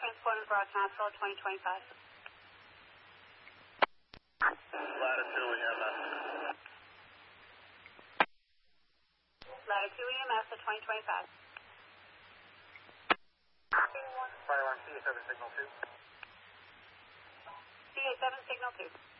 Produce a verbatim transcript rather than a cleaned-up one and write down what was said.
transponder for our Knoxville twenty twenty-five. Latitude, we have that. Latitude E M S at twenty twenty-five. Fire alarm C A seven signal two. C A seven signal two.